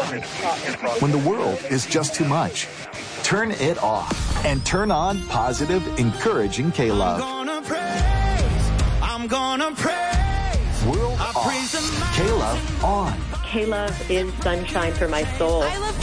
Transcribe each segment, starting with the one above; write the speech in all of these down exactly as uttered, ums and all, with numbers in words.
When the world is just too much, turn it off and turn on positive, encouraging K-Love. I'm gonna praise, I'm gonna praise. World off, K-Love on. K-Love is sunshine for my soul. I love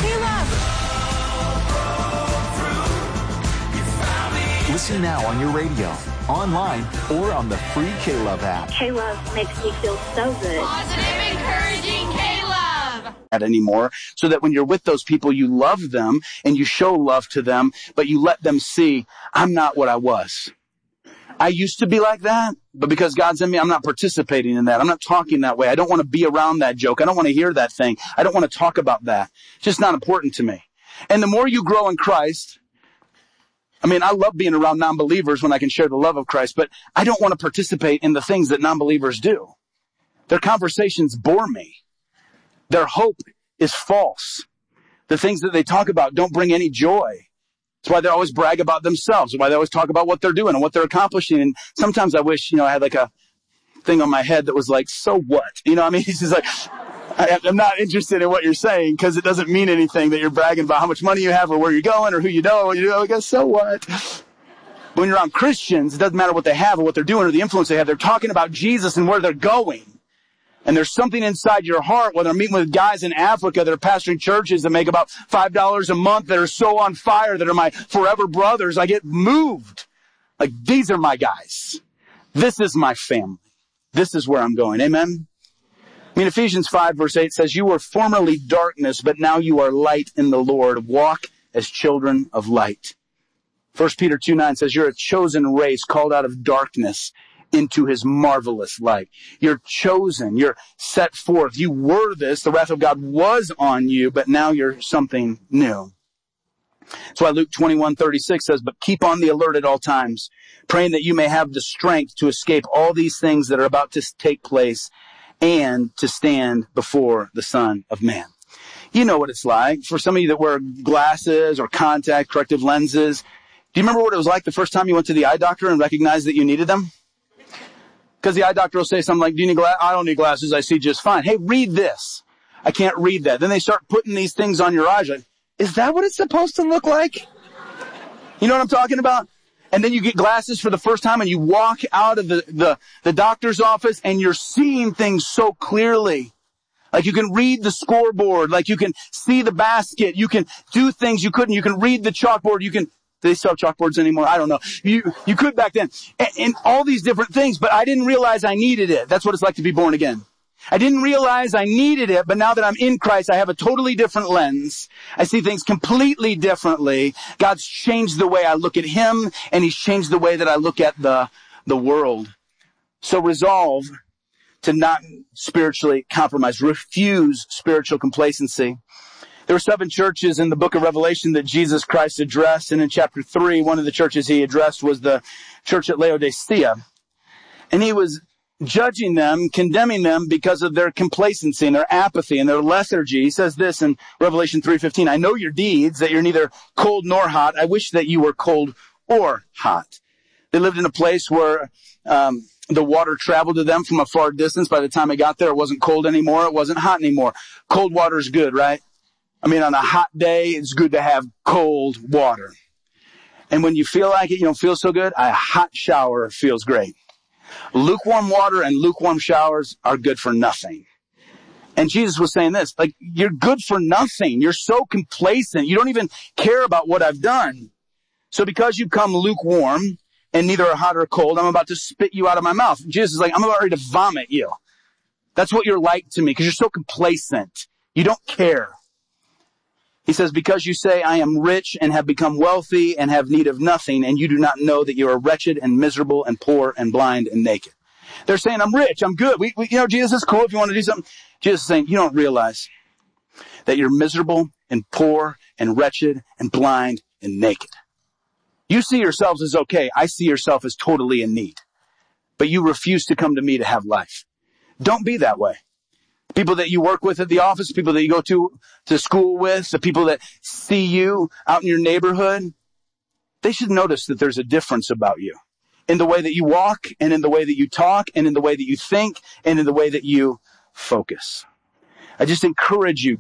K-Love. Listen now on your radio, online, or on the free K-Love app. K-Love makes me feel so good. Positive, encouraging K-Love. Anymore, so that when you're with those people, you love them and you show love to them, but you let them see, I'm not what I was. I used to be like that, but because God's in me, I'm not participating in that. I'm not talking that way. I don't want to be around that joke. I don't want to hear that thing. I don't want to talk about that. It's just not important to me. And the more you grow in Christ, I mean, I love being around non-believers when I can share the love of Christ, but I don't want to participate in the things that non-believers do. Their conversations bore me. Their hope is false. The things that they talk about don't bring any joy. That's why they always brag about themselves, why they always talk about what they're doing and what they're accomplishing. And sometimes I wish, you know, I had like a thing on my head that was like, so what? You know what I mean? He's just like, I, I'm not interested in what you're saying because it doesn't mean anything that you're bragging about how much money you have or where you're going or who you know. Or you know, I guess, so what? When you're around Christians, it doesn't matter what they have or what they're doing or the influence they have. They're talking about Jesus and where they're going. And there's something inside your heart, whether I'm meeting with guys in Africa that are pastoring churches that make about five dollars a month that are so on fire, that are my forever brothers. I get moved. Like, these are my guys. This is my family. This is where I'm going. Amen? I mean, Ephesians five verse eight says, you were formerly darkness, but now you are light in the Lord. Walk as children of light. First Peter two nine says, you're a chosen race called out of darkness into his marvelous light. You're chosen. You're set forth. You were this. The wrath of God was on you, but now you're something new. That's why Luke twenty-one thirty-six says, but keep on the alert at all times, praying that you may have the strength to escape all these things that are about to take place and to stand before the Son of Man. You know what it's like. For some of you that wear glasses or contact corrective lenses, do you remember what it was like the first time you went to the eye doctor and recognized that you needed them? Because the eye doctor will say something like, do you need glasses? I don't need glasses. I see just fine. Hey, read this. I can't read that. Then they start putting these things on your eyes. Like, is that what it's supposed to look like? You know what I'm talking about? And then you get glasses for the first time and you walk out of the, the, the doctor's office and you're seeing things so clearly. Like you can read the scoreboard. Like you can see the basket. You can do things you couldn't. You can read the chalkboard. You can... Do they sell chalkboards anymore? I don't know. You you could back then. And, and all these different things, but I didn't realize I needed it. That's what it's like to be born again. I didn't realize I needed it, but now that I'm in Christ, I have a totally different lens. I see things completely differently. God's changed the way I look at him, and he's changed the way that I look at the, the world. So resolve to not spiritually compromise. Refuse spiritual complacency. There were seven churches in the book of Revelation that Jesus Christ addressed. And in chapter three, one of the churches he addressed was the church at Laodicea. And he was judging them, condemning them because of their complacency and their apathy and their lethargy. He says this in Revelation three fifteen, I know your deeds, that you're neither cold nor hot. I wish that you were cold or hot. They lived in a place where um, the water traveled to them from a far distance. By the time it got there, it wasn't cold anymore. It wasn't hot anymore. Cold water is good, right? I mean, on a hot day, it's good to have cold water. And when you feel like it, you don't feel so good, a hot shower feels great. Lukewarm water and lukewarm showers are good for nothing. And Jesus was saying this, like, you're good for nothing. You're so complacent. You don't even care about what I've done. So because you've come lukewarm and neither are hot or cold, I'm about to spit you out of my mouth. Jesus is like, I'm about ready to vomit you. That's what you're like to me because you're so complacent. You don't care. He says, because you say, I am rich and have become wealthy and have need of nothing, and you do not know that you are wretched and miserable and poor and blind and naked. They're saying, I'm rich, I'm good. We, we, you know, Jesus is cool if you want to do something. Jesus is saying, you don't realize that you're miserable and poor and wretched and blind and naked. You see yourselves as okay. I see yourself as totally in need. But you refuse to come to me to have life. Don't be that way. People that you work with at the office, people that you go to, to school with, the people that see you out in your neighborhood, they should notice that there's a difference about you in the way that you walk and in the way that you talk and in the way that you think and in the way that you focus. I just encourage you.